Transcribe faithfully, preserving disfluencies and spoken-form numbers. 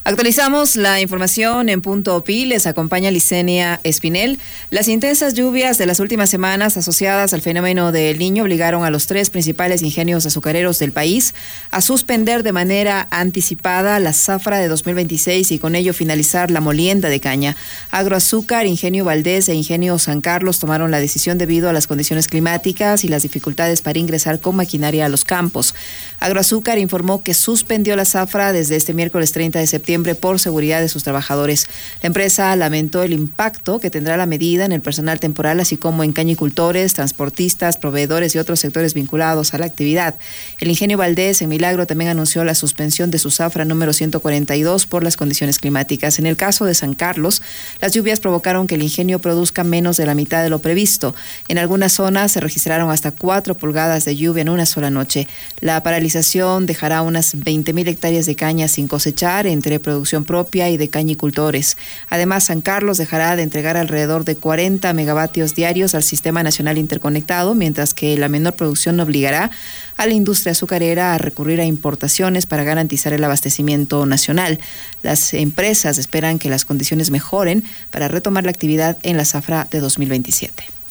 Actualizamos la información en Punto O P I. Les acompaña Licenia Espinel. Las intensas lluvias de las últimas semanas asociadas al fenómeno del Niño obligaron a los tres principales ingenios azucareros del país a suspender de manera anticipada la zafra de dos mil veintiséis y con ello finalizar la molienda de caña. Agroazúcar, Ingenio Valdés e Ingenio San Carlos tomaron la decisión debido a las condiciones climáticas y las dificultades para ingresar con maquinaria a los campos. Agroazúcar informó que suspendió la zafra desde este miércoles treinta de septiembre por seguridad de sus trabajadores. La empresa lamentó el impacto que tendrá la medida en el personal temporal, así como en cañicultores, transportistas, proveedores y otros sectores vinculados a la actividad. El Ingenio Valdés en Milagro también anunció la suspensión de su zafra número ciento cuarenta y dos por las condiciones climáticas. En el caso de San Carlos, las lluvias provocaron que el ingenio produzca menos de la mitad de lo previsto. En algunas zonas se registraron hasta cuatro pulgadas de lluvia en una sola noche. La paralización dejará unas veinte mil hectáreas de caña sin cosechar entre producción propia y de cañicultores. Además, San Carlos dejará de entregar alrededor de cuarenta megavatios diarios al Sistema Nacional Interconectado, mientras que la menor producción obligará a la industria azucarera a recurrir a importaciones para garantizar el abastecimiento nacional. Las empresas esperan que las condiciones mejoren para retomar la actividad en la zafra de dos mil veintisiete.